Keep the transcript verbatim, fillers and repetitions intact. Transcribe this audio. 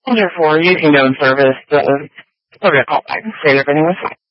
Therefore, you can go and service the, the call back and say everything was fine.